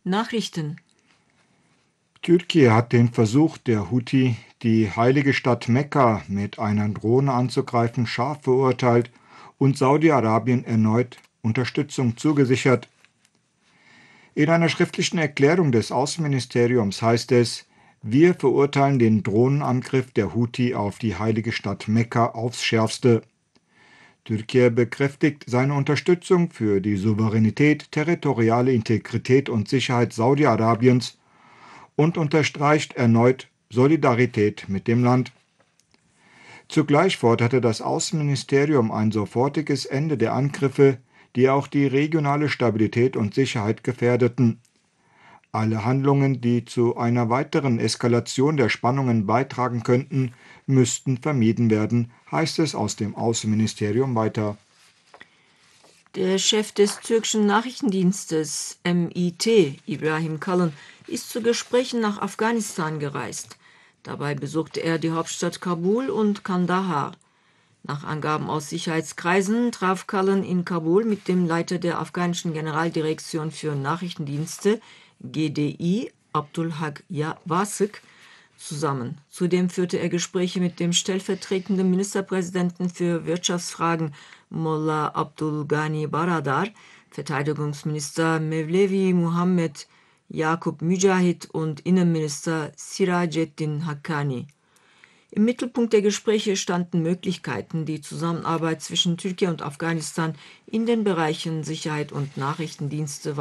Nachrichten. Türkei hat den Versuch der Houthi, die heilige Stadt Mekka mit einer Drohne anzugreifen, scharf verurteilt und Saudi-Arabien erneut Unterstützung zugesichert. In einer schriftlichen Erklärung des Außenministeriums heißt es: Wir verurteilen den Drohnenangriff der Houthi auf die heilige Stadt Mekka aufs Schärfste. Türkei bekräftigt seine Unterstützung für die Souveränität, territoriale Integrität und Sicherheit Saudi-Arabiens und unterstreicht erneut Solidarität mit dem Land. Zugleich forderte das Außenministerium ein sofortiges Ende der Angriffe, die auch die regionale Stabilität und Sicherheit gefährdeten. Alle Handlungen, die zu einer weiteren Eskalation der Spannungen beitragen könnten, müssten vermieden werden, heißt es aus dem Außenministerium weiter. Der Chef des türkischen Nachrichtendienstes MIT, Ibrahim Kalın, ist zu Gesprächen nach Afghanistan gereist. Dabei besuchte er die Hauptstadt Kabul und Kandahar. Nach Angaben aus Sicherheitskreisen traf Kalın in Kabul mit dem Leiter der afghanischen Generaldirektion für Nachrichtendienste, GDI, Abdulhak Wasik, zusammen. Zudem führte er Gespräche mit dem stellvertretenden Ministerpräsidenten für Wirtschaftsfragen Mullah Abdul Ghani Baradar, Verteidigungsminister Mevlevi Muhammed Yaqub Mücahit und Innenminister Siraceddin Haqqani. Im Mittelpunkt der Gespräche standen Möglichkeiten, die Zusammenarbeit zwischen Türkei und Afghanistan in den Bereichen Sicherheit und Nachrichtendienste